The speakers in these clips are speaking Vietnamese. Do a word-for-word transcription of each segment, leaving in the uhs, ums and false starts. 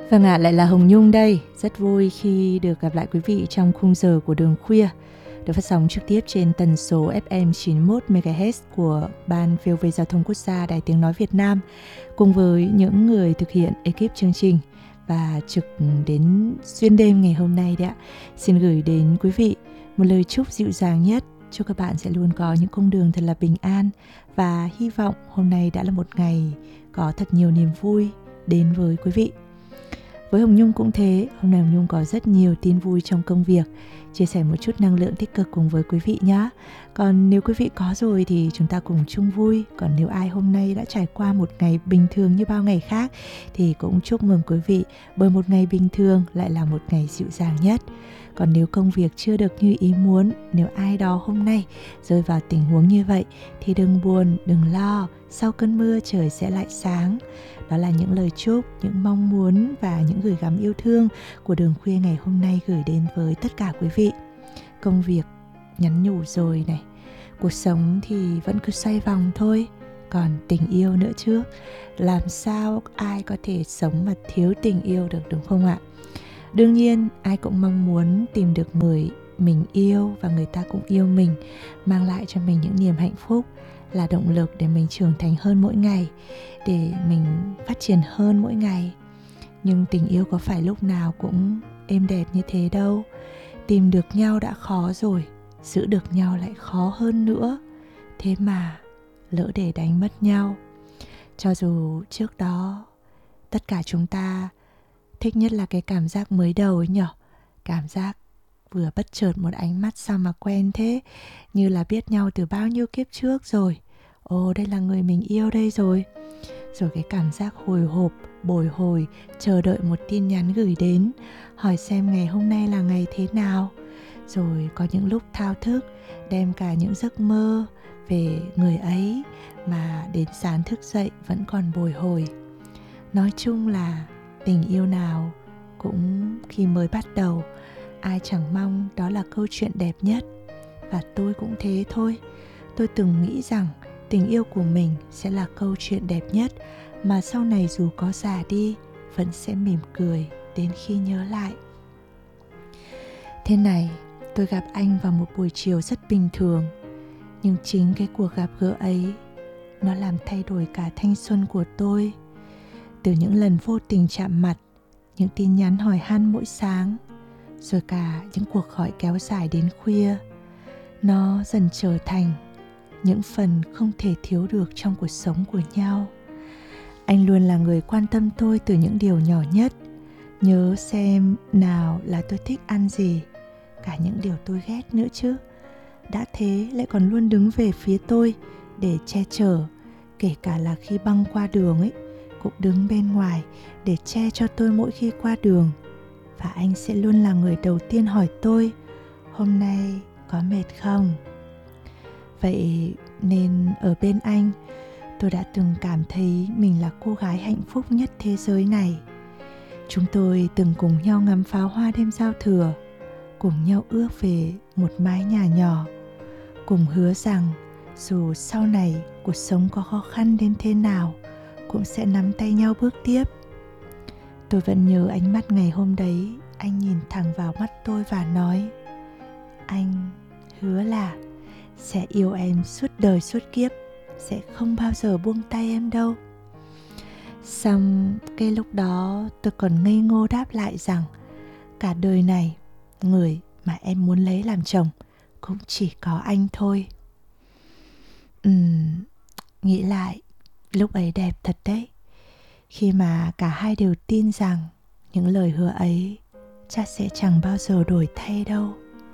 Vâng ạ, à, lại là Hồng Nhung đây. Rất vui khi được gặp lại quý vị trong khung giờ của Đường Khuya, được phát sóng trực tiếp trên tần số ép em chín mươi mốt mê ga héc của Ban vê o vê Giao thông Quốc gia Đài Tiếng Nói Việt Nam, cùng với những người thực hiện ekip chương trình và trực đến xuyên đêm ngày hôm nay đấy ạ. Xin gửi đến quý vị một lời chúc dịu dàng nhất. Chúc các bạn sẽ luôn có những cung đường thật là bình an, và hy vọng hôm nay đã là một ngày có thật nhiều niềm vui đến với quý vị. Với Hồng Nhung cũng thế, hôm nay Hồng Nhung có rất nhiều tin vui trong công việc, chia sẻ một chút năng lượng tích cực cùng với quý vị nhé. Còn nếu quý vị có rồi thì chúng ta cùng chung vui. Còn nếu ai hôm nay đã trải qua một ngày bình thường như bao ngày khác thì cũng chúc mừng quý vị, bởi một ngày bình thường lại là một ngày dịu dàng nhất. Còn nếu công việc chưa được như ý muốn, nếu ai đó hôm nay rơi vào tình huống như vậy thì đừng buồn, đừng lo, sau cơn mưa trời sẽ lại sáng. Đó là những lời chúc, những mong muốn và những gửi gắm yêu thương của Đường Khuya ngày hôm nay gửi đến với tất cả quý vị. Công việc nhắn nhủ rồi này, cuộc sống thì vẫn cứ xoay vòng thôi, còn tình yêu nữa chứ. Làm sao ai có thể sống mà thiếu tình yêu được, đúng không ạ? Đương nhiên ai cũng mong muốn tìm được người mình yêu và người ta cũng yêu mình, mang lại cho mình những niềm hạnh phúc, là động lực để mình trưởng thành hơn mỗi ngày, để mình phát triển hơn mỗi ngày. Nhưng tình yêu có phải lúc nào cũng êm đẹp như thế đâu. Tìm được nhau đã khó rồi, giữ được nhau lại khó hơn nữa. Thế mà lỡ để đánh mất nhau. Cho dù trước đó tất cả chúng ta thích nhất là cái cảm giác mới đầu ấy nhở. Cảm giác vừa bất chợt một ánh mắt sao mà quen thế, như là biết nhau từ bao nhiêu kiếp trước rồi. Ồ, đây là người mình yêu đây rồi. Rồi cái cảm giác hồi hộp, bồi hồi, chờ đợi một tin nhắn gửi đến, hỏi xem ngày hôm nay là ngày thế nào. Rồi có những lúc thao thức, đem cả những giấc mơ về người ấy mà đến sáng thức dậy vẫn còn bồi hồi. Nói chung là tình yêu nào cũng khi mới bắt đầu, ai chẳng mong đó là câu chuyện đẹp nhất. Và tôi cũng thế thôi. Tôi từng nghĩ rằng tình yêu của mình sẽ là câu chuyện đẹp nhất, mà sau này dù có già đi vẫn sẽ mỉm cười đến khi nhớ lại. Thế này, tôi gặp anh vào một buổi chiều rất bình thường, nhưng chính cái cuộc gặp gỡ ấy, nó làm thay đổi cả thanh xuân của tôi. Từ những lần vô tình chạm mặt, những tin nhắn hỏi han mỗi sáng, rồi cả những cuộc gọi kéo dài đến khuya, nó dần trở thành những phần không thể thiếu được trong cuộc sống của nhau. Anh luôn là người quan tâm tôi từ những điều nhỏ nhất, nhớ xem nào là tôi thích ăn gì, cả những điều tôi ghét nữa chứ. Đã thế lại còn luôn đứng về phía tôi để che chở, kể cả là khi băng qua đường ấy, cũng đứng bên ngoài để che cho tôi mỗi khi qua đường. Và anh sẽ luôn là người đầu tiên hỏi tôi, hôm nay có mệt không? Vậy nên ở bên anh, tôi đã từng cảm thấy mình là cô gái hạnh phúc nhất thế giới này. Chúng tôi từng cùng nhau ngắm pháo hoa đêm giao thừa, cùng nhau ước về một mái nhà nhỏ, cùng hứa rằng dù sau này cuộc sống có khó khăn đến thế nào, cũng sẽ nắm tay nhau bước tiếp. Tôi vẫn nhớ ánh mắt ngày hôm đấy, anh nhìn thẳng vào mắt tôi và nói, anh hứa là sẽ yêu em suốt đời suốt kiếp, sẽ không bao giờ buông tay em đâu. Xong cái lúc đó tôi còn ngây ngô đáp lại rằng cả đời này, người mà em muốn lấy làm chồng cũng chỉ có anh thôi. Ừm, nghĩ lại, lúc ấy đẹp thật đấy. Khi mà cả hai đều tin rằng những lời hứa ấy chắc sẽ chẳng bao giờ đổi thay đâu.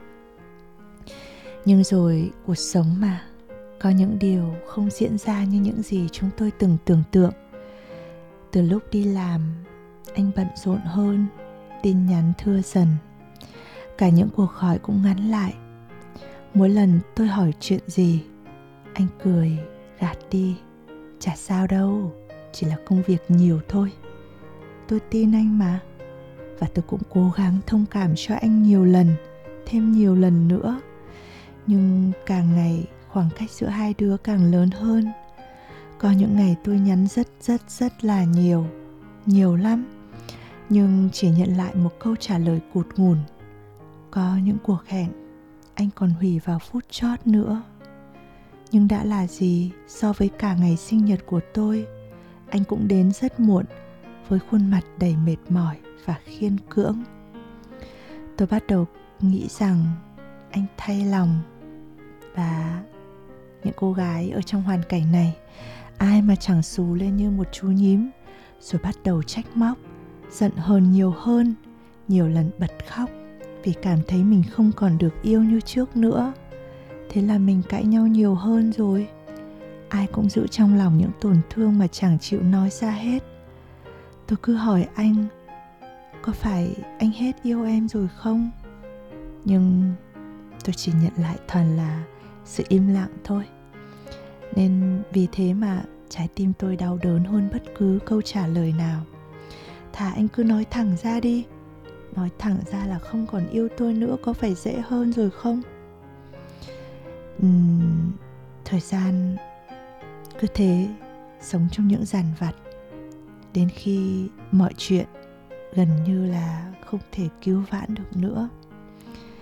Nhưng rồi cuộc sống mà, có những điều không diễn ra như những gì chúng tôi từng tưởng tượng. Từ lúc đi làm, anh bận rộn hơn, tin nhắn thưa dần, cả những cuộc gọi cũng ngắn lại. Mỗi lần tôi hỏi chuyện gì, anh cười gạt đi, chả sao đâu, chỉ là công việc nhiều thôi. Tôi tin anh mà, và tôi cũng cố gắng thông cảm cho anh nhiều lần, thêm nhiều lần nữa. Nhưng càng ngày khoảng cách giữa hai đứa càng lớn hơn. Có những ngày tôi nhắn rất rất rất là nhiều, nhiều lắm. nhưng chỉ nhận lại một câu trả lời cụt ngùn. Có những cuộc hẹn anh còn hủy vào phút chót nữa. Nhưng đã là gì so với cả ngày sinh nhật của tôi, anh cũng đến rất muộn với khuôn mặt đầy mệt mỏi và khiên cưỡng. Tôi bắt đầu nghĩ rằng anh thay lòng. Và những cô gái ở trong hoàn cảnh này, ai mà chẳng xù lên như một chú nhím, rồi bắt đầu trách móc, giận hờn nhiều hơn, nhiều lần bật khóc vì cảm thấy mình không còn được yêu như trước nữa. Thế là mình cãi nhau nhiều hơn rồi. Ai cũng giữ trong lòng những tổn thương mà chẳng chịu nói ra hết. Tôi cứ hỏi anh, có phải anh hết yêu em rồi không? Nhưng tôi chỉ nhận lại toàn là sự im lặng thôi. Nên vì thế mà trái tim tôi đau đớn hơn bất cứ câu trả lời nào. Thà anh cứ nói thẳng ra đi. Nói thẳng ra là không còn yêu tôi nữa, có phải dễ hơn rồi không? Uhm, thời gian cứ thế sống trong những dằn vặt, đến khi mọi chuyện gần như là không thể cứu vãn được nữa.